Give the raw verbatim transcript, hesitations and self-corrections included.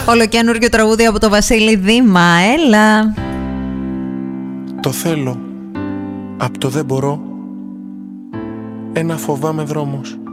Ολοκαινούργιο τραγούδι από το Βασίλη Δήμα. Έλα. Το θέλω. Απ' το δεν μπορώ. Ένα φοβάμαι δρόμος.